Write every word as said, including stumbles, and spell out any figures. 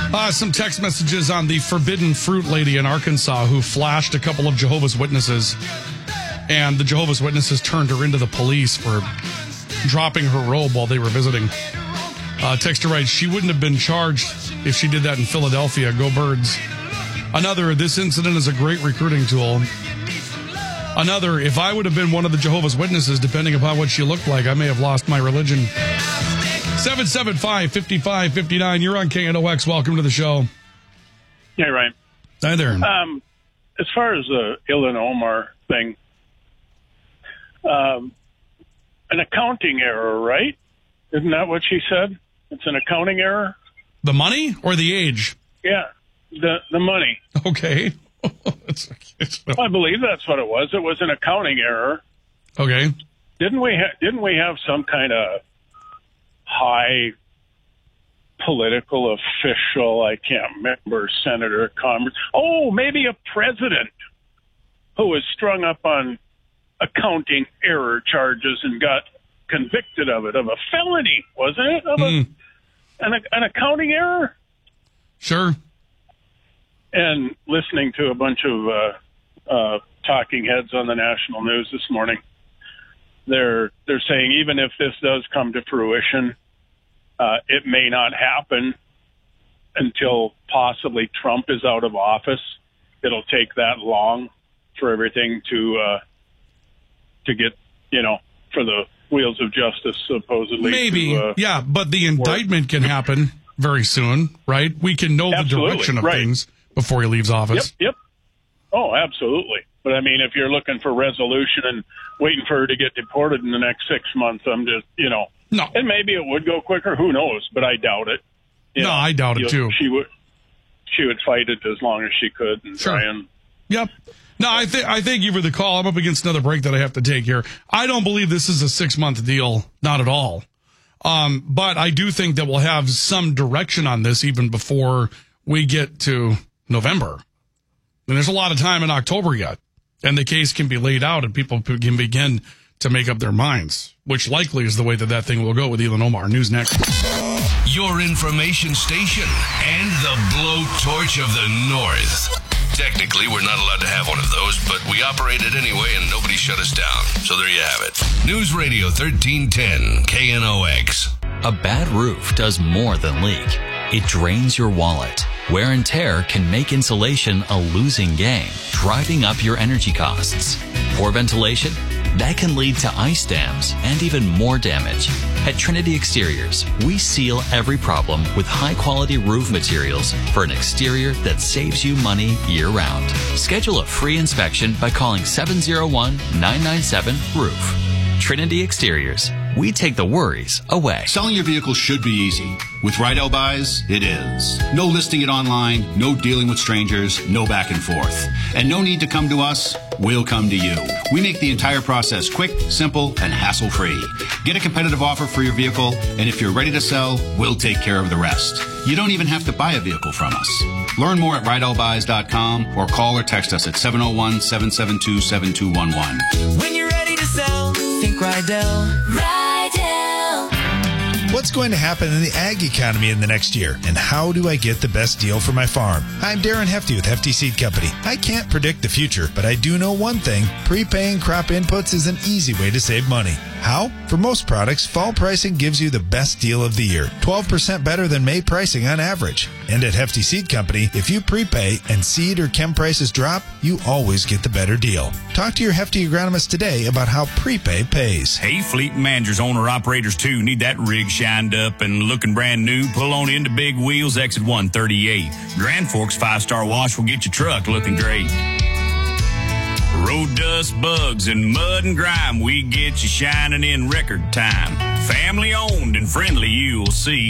Uh, some text messages on the forbidden fruit lady in Arkansas who flashed a couple of Jehovah's Witnesses, and the Jehovah's Witnesses turned her into the police for dropping her robe while they were visiting. Uh, texter writes, she wouldn't have been charged if she did that in Philadelphia. Go Birds. Another, this incident is a great recruiting tool. Another, if I would have been one of the Jehovah's Witnesses, depending upon what she looked like, I may have lost my religion. seven seven five, five five five nine. You're on K N O X. Welcome to the show. Yeah, right. Hi there. Um, as far as the Ilhan Omar thing, um, an accounting error, right? Isn't that what she said? It's an accounting error? The money or the age? Yeah, the the money. Okay. it's, it's, I believe that's what it was. It was an accounting error. Okay. Didn't we ha- didn't we have some kind of high political official, I can't remember, senator, Congress, oh, maybe a president who was strung up on accounting error charges and got convicted of it, of a felony, wasn't it? Of a, mm. an, an accounting error? Sure. And listening to a bunch of uh, uh, talking heads on the national news this morning, they're they're saying even if this does come to fruition, uh, it may not happen until possibly Trump is out of office. It'll take that long for everything to uh, to get, you know, for the wheels of justice supposedly. Maybe, to, uh, yeah, but the indictment work. can happen very soon, right? We can know Absolutely, the direction of right. things before he leaves office. Yep, yep. Oh, absolutely. But, I mean, if you're looking for resolution and waiting for her to get deported in the next six months, I'm just, you know. No. And maybe it would go quicker. Who knows? But I doubt it. You no, know, I doubt it, too. She would she would fight it as long as she could and sure. try and. Yep. No, I, th- I thank you for the call. I'm up against another break that I have to take here. I don't believe this is a six-month deal. Not at all. Um, but I do think that we'll have some direction on this even before we get to November. And there's a lot of time in October yet. And the case can be laid out and people can begin to make up their minds, which likely is the way that that thing will go with Ilhan Omar. News next. Your information station and the blowtorch of the North. Technically, we're not allowed to have one of those, but we operate it anyway and nobody shut us down. So there you have it. News Radio thirteen ten, K N O X. A bad roof does more than leak. It drains your wallet. Wear and tear can make insulation a losing game, driving up your energy costs. Poor ventilation? That can lead to ice dams and even more damage. At Trinity Exteriors, we seal every problem with high-quality roof materials for an exterior that saves you money year-round. Schedule a free inspection by calling seven oh one, nine nine seven, roof. Trinity Exteriors. We take the worries away. Selling your vehicle should be easy. With Rydell Buys, it is. No listing it online, no dealing with strangers, no back and forth. And no need to come to us, we'll come to you. We make the entire process quick, simple, and hassle-free. Get a competitive offer for your vehicle, and if you're ready to sell, we'll take care of the rest. You don't even have to buy a vehicle from us. Learn more at Rydell Buys dot com or call or text us at seven oh one, seven seven two, seven two one one. When you're ready to sell, think Rydell. Rydell. What's going to happen in the ag economy in the next year? And how do I get the best deal for my farm? I'm Darren Hefty with Hefty Seed Company. I can't predict the future, but I do know one thing. Prepaying crop inputs is an easy way to save money. How? For most products, fall pricing gives you the best deal of the year. twelve percent better than May pricing on average. And at Hefty Seed Company, if you prepay and seed or chem prices drop, you always get the better deal. Talk to your Hefty agronomist today about how prepay pays. Hey, fleet managers, owner-operators, too. Need that rig shined up and looking brand new? Pull on into Big Wheels, exit one thirty-eight. Grand Forks five-star wash will get your truck looking great. Road dust, bugs, and mud and grime, we get you shining in record time. Family owned and friendly, you'll see.